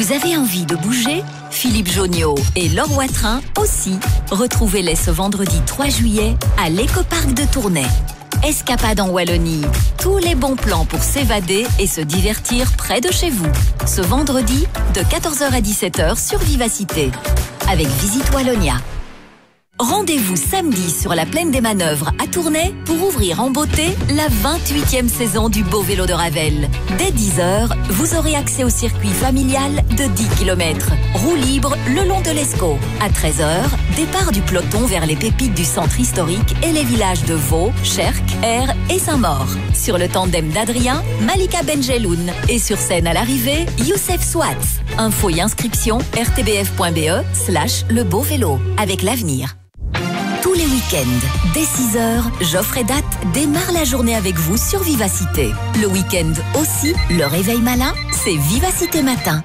Vous avez envie de bouger ? Philippe Jonniot et Laure Watrin aussi. Retrouvez-les ce vendredi 3 juillet à l'écoparc de Tournai. Escapade en Wallonie. Tous les bons plans pour s'évader et se divertir près de chez vous. Ce vendredi, de 14h à 17h sur Vivacité. Avec Visite Wallonia. Rendez-vous samedi sur la plaine des Manœuvres à Tournai pour ouvrir en beauté la 28e saison du Beau Vélo de Ravel. Dès 10h, vous aurez accès au circuit familial de 10 km. Roue libre le long de l'Escaut. À 13h, départ du peloton vers les pépites du centre historique et les villages de Vaux, Cherc, Aire et Saint-Maur. Sur le tandem d'Adrien, Malika Benjeloun. Et sur scène à l'arrivée, Youssef Swatz. Info et inscription rtbf.be/le beau vélo. Avec l'avenir. Tous les week-ends, dès 6h, Geoffrey Date démarre la journée avec vous sur Vivacité. Le week-end aussi, le réveil malin, c'est Vivacité Matin.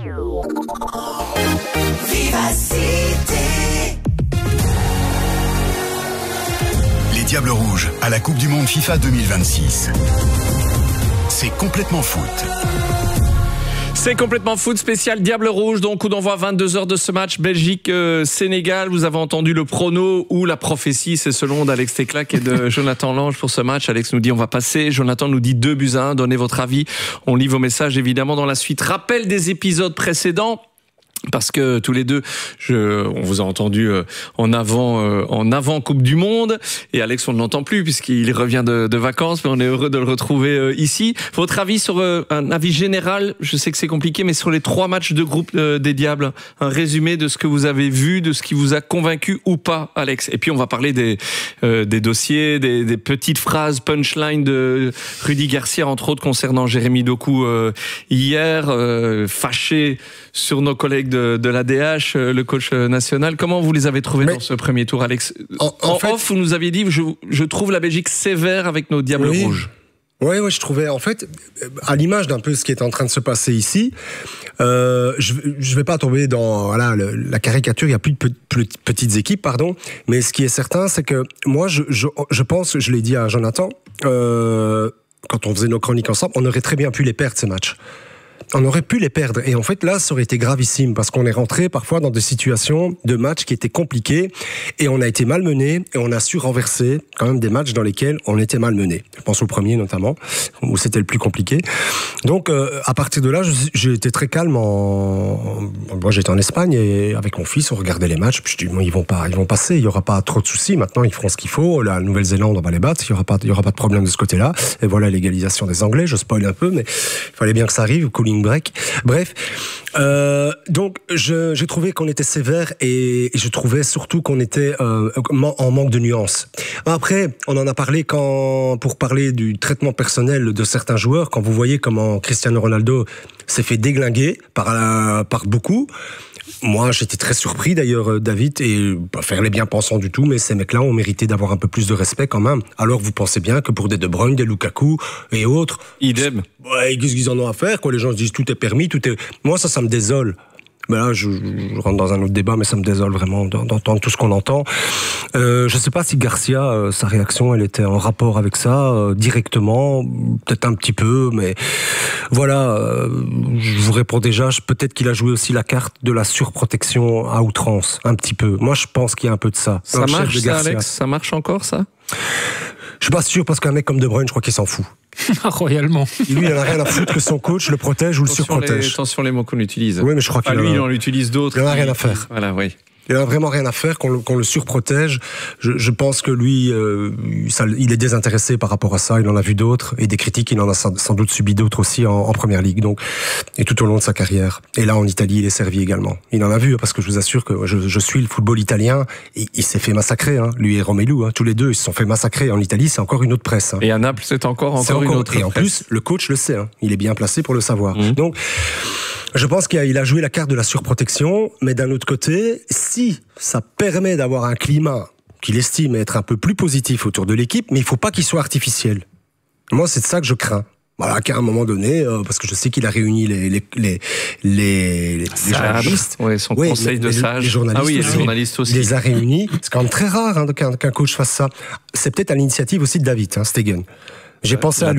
Vivacité. Les Diables Rouges à la Coupe du Monde FIFA 2026. C'est complètement foot. C'est complètement foot spécial Diable Rouge, donc coup d'envoi 22h de ce match Belgique-Sénégal. Vous avez entendu le prono ou la prophétie, c'est selon d'Alex Teclac et de Jonathan Lange pour ce match. Alex nous dit on va passer, Jonathan nous dit 2-1, donnez votre avis. On lit vos messages évidemment dans la suite. Rappel des épisodes précédents. Parce que tous les deux, on vous a entendu en avant Coupe du Monde, et Alex on ne l'entend plus puisqu'il revient de vacances, mais on est heureux de le retrouver ici. Votre avis sur un avis général, je sais que c'est compliqué, mais sur les 3 matchs de groupe des Diables, un résumé de ce que vous avez vu, de ce qui vous a convaincu ou pas, Alex. Et puis on va parler des dossiers, des petites phrases punchline de Rudy Garcia entre autres concernant Jérémy Doku hier, fâché sur nos collègues de l'ADH, le coach national. Comment vous les avez trouvés dans ce premier tour, Alex ? En fait, off, vous nous aviez dit, je trouve la Belgique sévère avec nos Diables Rouges. Oui, je trouvais, en fait, à l'image d'un peu ce qui est en train de se passer ici, je vais pas tomber dans la caricature, il y a plus de petites équipes, mais ce qui est certain, c'est que moi, je pense, je l'ai dit à Jonathan, quand on faisait nos chroniques ensemble, on aurait très bien pu les perdre, ces matchs. On aurait pu les perdre. Et en fait, là, ça aurait été gravissime parce qu'on est rentré parfois dans des situations de matchs qui étaient compliquées et on a été malmené et on a su renverser quand même des matchs dans lesquels on était malmené. Je pense au premier notamment, où c'était le plus compliqué. Donc, à partir de là, j'ai été très calme. Moi, j'étais en Espagne et avec mon fils, on regardait les matchs. Puis je dis, bon, ils vont passer. Il y aura pas trop de soucis. Maintenant, ils feront ce qu'il faut. La Nouvelle-Zélande, on va les battre. Il y aura pas de problème de ce côté-là. Et voilà l'égalisation des Anglais. Je spoil un peu, mais il fallait bien que ça arrive. Cooling break. Bref, donc j'ai trouvé qu'on était sévère et je trouvais surtout qu'on était en manque de nuances. Après, on en a parlé pour parler du traitement personnel de certains joueurs, quand vous voyez comment Cristiano Ronaldo s'est fait déglinguer par beaucoup. Moi, j'étais très surpris d'ailleurs, David, et pas faire les bien-pensants du tout, mais ces mecs-là ont mérité d'avoir un peu plus de respect quand même. Alors vous pensez bien que pour des De Bruyne, des Lukaku et autres... Idem. Ouais, qu'est-ce qu'ils en ont à faire, quoi. Les gens se disent tout est permis, tout est... Moi, ça me désole. Mais là, je rentre dans un autre débat, mais ça me désole vraiment d'entendre tout ce qu'on entend. Je sais pas si Garcia, sa réaction, elle était en rapport avec ça, directement, peut-être un petit peu, mais voilà, je vous réponds déjà, peut-être qu'il a joué aussi la carte de la surprotection à outrance, un petit peu. Moi, je pense qu'il y a un peu de ça. Ça marche, ça, Alex ? Ça marche encore, ça ? Je suis pas sûr, parce qu'un mec comme De Bruyne, je crois qu'il s'en fout. Royalement. Lui, il en a rien à foutre que son coach le protège ou le surprotège. Attention les mots qu'on utilise. Oui, mais je crois qu'il lui, il en utilise d'autres. Il en a rien à faire. Voilà, oui. Il n'a vraiment rien à faire, qu'on le surprotège. Je pense que lui, il est désintéressé par rapport à ça. Il en a vu d'autres, et des critiques, il en a sans doute subi d'autres aussi en première ligue, donc, et tout au long de sa carrière. Et là, en Italie, il est servi également. Il en a vu, parce que je vous assure que je suis le football italien, et il s'est fait massacrer, lui et Romelu, tous les deux, ils se sont fait massacrer. En Italie, c'est encore une autre presse. Et à Naples, c'est encore une autre presse. Et en plus, le coach le sait, il est bien placé pour le savoir. Donc, je pense qu'il a joué la carte de la surprotection, mais d'un autre côté, si ça permet d'avoir un climat qu'il estime être un peu plus positif autour de l'équipe, mais il ne faut pas qu'il soit artificiel. Moi, c'est de ça que je crains. Voilà, qu'à un moment donné, parce que je sais qu'il a réuni les journalistes. Oui, son conseil de sages. Les journalistes, les journalistes aussi. Il les a réunis. C'est quand même très rare qu'un coach fasse ça. C'est peut-être à l'initiative aussi de David Stegen. J'ai pensé à lui.